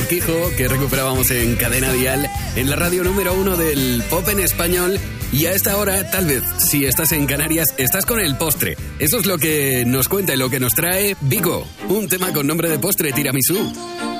Urquijo, que recuperábamos en Cadena Dial, en la radio número 1 del pop en español. Y a esta hora, tal vez, si estás en Canarias, estás con el postre. Eso es lo que nos cuenta y lo que nos trae Vico. Un tema con nombre de postre, tiramisú.